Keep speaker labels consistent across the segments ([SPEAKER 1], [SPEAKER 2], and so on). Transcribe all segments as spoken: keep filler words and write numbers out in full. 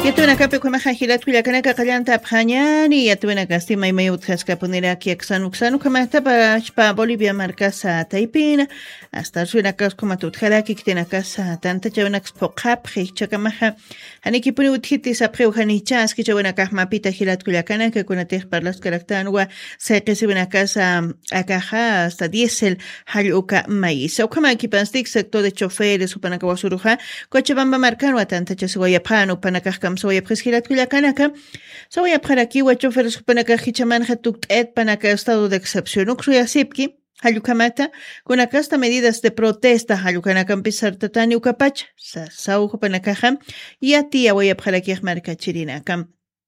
[SPEAKER 1] Yatuna kape kwa mahahilat wila kanaka kalanta apanyani yatuna kastima imayut kaskapunera kiaksanu ksanu kamata pa pa Bolivia markasa taipina hasta suena kas como tutjalaki kitena casa tanta chavana expokap chakamaha aniki puni uthiti sapreu hanichas ki chavana kahma pita hilat wila kanaka kuna teh parlas karaktanwa saikisi wina casa akaha hasta diesel haluka maíz o kama kipanstik sector de choferes upanaka wasuruja cochabamba marcano tanta chasuya pano panaka soya presgilat kuyakanaka soya para aquí wa choferes panaka hichamanha tuktet panaka estado de excepción uksuya sipki hayukamata kuna casta medidas de protesta hayukanaka empezar tatani ukapach sa saujo panaka y atia voy a para aquí marca chirinaka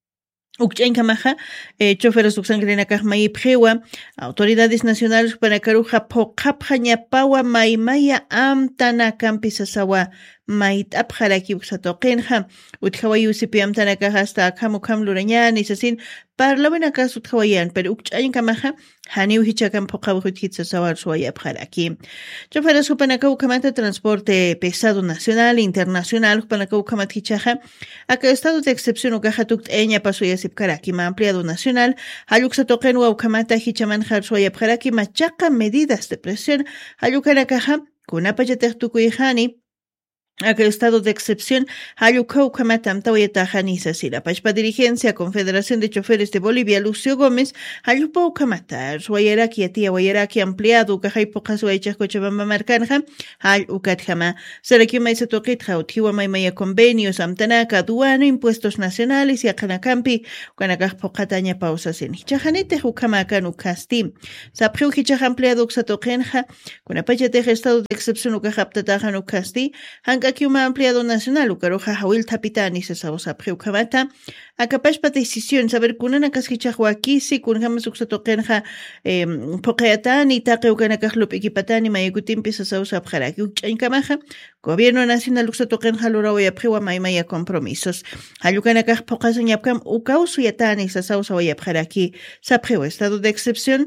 [SPEAKER 1] Ukchain kamaja, eh, choferes uxangrena kahmai prewa, autoridades nacionales para karuja pokapja ñapawa maimaya amtana kampisasawa mait abjaraki uxatoqenja, utjawayu sipi amtana kaja hasta kamu kam lurañani sasin, parlawen akas utjawayan, pero ukchain kamaja, hani uhichakan pokawuhitsasawa suaya abjaraki. Choferes upanaka ukamata transporte pesado nacional, internacional, upanaka ukamat hichaja, acá estado de excepción ukaja tukteña pasuya Sipkaraki ma ampliado nacional, Hayuksa toquen ukamata hichaman harsuaya Pkaraki machaca medidas de presión, Hayukanakaha, kunapayatech tukuyhani, Aquel estado de excepción, Hayuka Ukamatam Tawayatahani Sasira, Pachpa Dirigencia, Confederación de Choferes de Bolivia, Lucio Gómez, Hayupa Ukamata, Suayaraki, Atia Guayaraki, ampliado, Ukahaipoka Suaycha Cochabamba Marcanja, Hay Ukathama, Sarakima y Satokitja, Utiwa Maimaya Convenios, Amtanaka, Aduano, Impuestos Nacionales y Akanakampi, Kanakaj Pokataña Pausa Sen, Chajanete Ukamakan Ukastim, Sapru Hichaj ampliado Uxatokenja, Kunapayatech estado de excepción Ukahaptatajan Ukasti, Aquí un ampliado nacional, Ucaroja Hawil Tapitani, se sabosa Preukamata, a capaz para decisión, saber kunana casquichahuaki, si kunjamas uxatokenja, eh, Pokeatani, Takeukanakajlup equipatani, Mayekutim, Pisa Sausa Pjaraki, Uchankamaja, Gobierno Nacional Uxatokenja, Luraoya Prewa, Maimaya compromisos. Hayukanakaj Pokasan Yapkam, Ukausu Yatani, Sasausa Pjaraki, Sapreu, estado de excepción.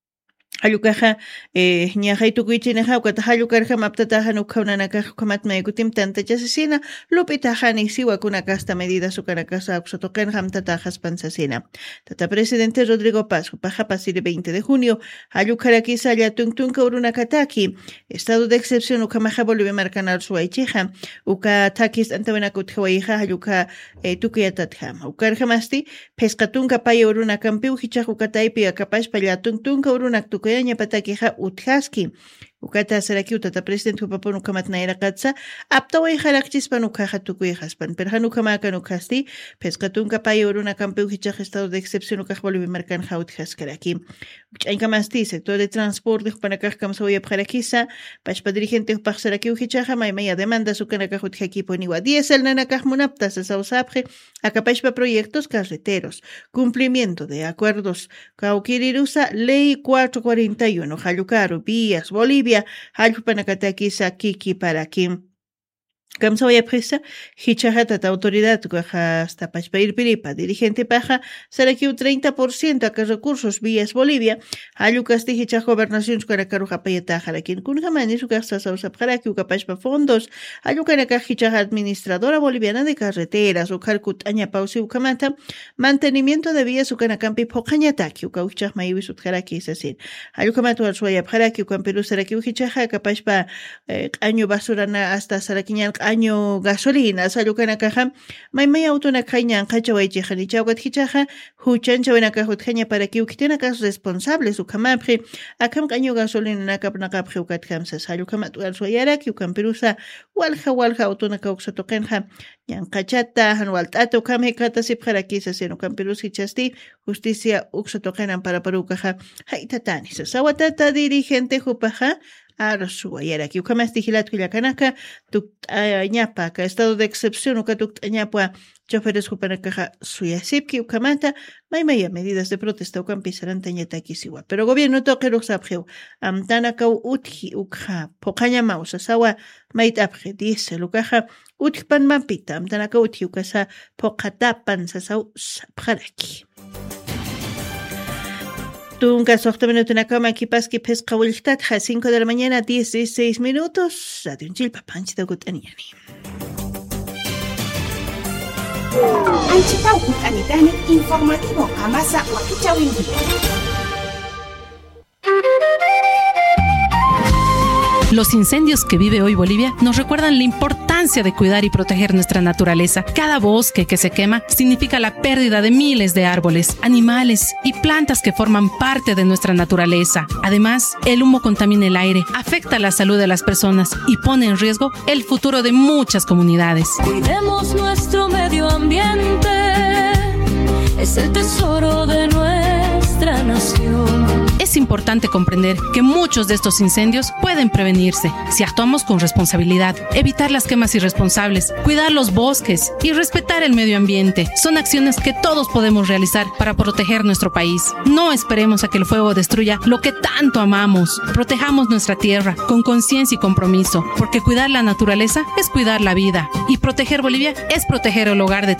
[SPEAKER 1] Hayukaja eh ñahay tukuichinaja ukata hayukarja maptataja nukhaunanaka kamat maykutim tanta chasisina lupitahani siwa kunakasta medidas ukanakasa uxotoqen hamtatajas pansasina tata presidente Rodrigo Paz paja pasir veinte de junio hayukaraki salla tuntunka urunakataki estado de excepción ukamaja Bolivia marcanal suaichija ukatakis antawenakuthawaija hayuka eh, tukuyatatja ukarja masti pescatunka paya urunakampi uhichaj ukataipi akapash palla tuntunka urunak Kayanya patakiha uthaski ukata saraki utata president upapon ukamat naira katsa aptaway harakchis panukaja tukuy haspan perhanu kamaka nukasti pescatun kapay uruna campe uhichaj estado de excepción ukaj Bolivia marcan haut haskaraki uchain kamasti sector de transporte panakaj kamsoya pjarakisa pachpa dirigente upaj saraki uhichaja maimaya demanda sukanakaj uthaki poniwa diesel nanakaj munaptas sausapje akapashpa proyectos carreteros cumplimiento de acuerdos kaukirirusa ley cuatrocientos cuarenta y uno Hayucaro vías Bolivia Hayupanakatakisa Kiki para Kim. Kamsawaya presa, hichajata autoridad hasta Pachpair Piripa, dirigente paja, Sarakiu treinta por ciento a recursos vías Bolivia, Ayucasti hichaj gobernaciones Caracaruja Payataja, la quien Kunjamani su casa sausa Parakiu Capachpa fondos, Ayucanaka hichaj administradora boliviana de carreteras, Ucarcut Aña Pausi Ucamata, mantenimiento de vías Ucanacampi Pocañataki, Ucauchaj Mayuis Utjaraki Sasin, Ayucamato al Suaya Paraki, Ucamperu Sarakiu hichaja, Capachpa año basurana hasta Saraquiñal año gasolina salukana kaja maymay autona kañan qachawaychi khanichawat hichaja huchan chawena kahutkhanya para que ukitena kas responsables ukamapri akam año gasolina nakapna kapri ukatkamsa salukamat walsoyara ki ukampirusa walja walja autona kauxatokenja yan qachata hanwaltato kamhekata sipharakisa seno kampirus hichasti justicia uxatokenan para parukaja haitatani sawatata dirigente hupaja Arsuayara, que ukamas tigilat kuyakanaka, tuk ñapa, ka estado de excepción, uka tuk ñapa, choferes hupanakaja suyasipki, ukamata, maimaya medidas de protesta, ukan pisaran tañataki siwa. Pero gobierno toque ruxapjeu, amtanaka utji ukha, pokaña mausa, sawa, mait apje, dice, lukaja, utjpan mampita, amtanaka utji ukasa, pokatapan, sasau, sapjaraki. Tunca sohtameno tenacama equipas que pesca vuelta a cinco de la mañana, dieciséis minutos. Radio Chilpa, Panchita Gutaniani.
[SPEAKER 2] Anchitauku Anitani, informativo Amasa Wakichawinti.
[SPEAKER 3] Los incendios que vive hoy Bolivia nos recuerdan la importancia de cuidar y proteger nuestra naturaleza. Cada bosque que se quema significa la pérdida de miles de árboles, animales y plantas que forman parte de nuestra naturaleza. Además, el humo contamina el aire, afecta la salud de las personas y pone en riesgo el futuro de muchas comunidades.
[SPEAKER 4] Cuidemos nuestro medio ambiente, es el tesoro de nuestra nación.
[SPEAKER 3] Es importante comprender que muchos de estos incendios pueden prevenirse si actuamos con responsabilidad. Evitar las quemas irresponsables, cuidar los bosques y respetar el medio ambiente son acciones que todos podemos realizar para proteger nuestro país. No esperemos a que el fuego destruya lo que tanto amamos. Protejamos nuestra tierra con conciencia y compromiso, porque cuidar la naturaleza es cuidar la vida y proteger Bolivia es proteger el hogar de